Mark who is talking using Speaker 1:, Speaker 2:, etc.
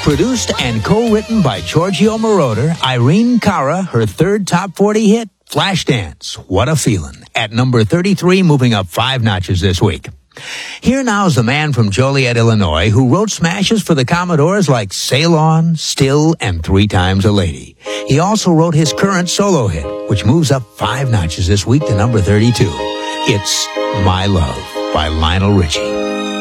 Speaker 1: Produced and co-written by Giorgio Moroder, Irene Cara, her third top 40 hit, Flashdance, What a Feeling, at number 33, moving up 5 notches this week. Here now is the man from Joliet, Illinois, who wrote smashes for the Commodores like Sail On, Still, and 3 Times a Lady. He also wrote his current solo hit, which moves up 5 notches this week to number 32. It's My Love by Lionel Richie.